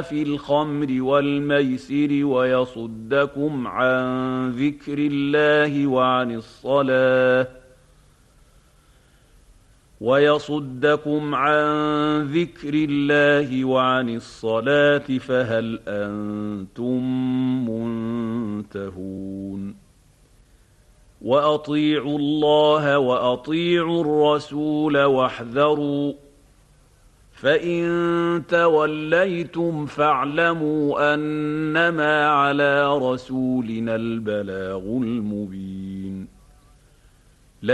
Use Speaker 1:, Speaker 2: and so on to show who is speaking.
Speaker 1: في الخمر والميسر ويصدكم عن ذكر الله وعن الصلاة فهل أنتم منتهون وأطيعوا الله وأطيعوا الرسول واحذروا فإن توليتم فاعلموا أنما على رسولنا البلاغ المبين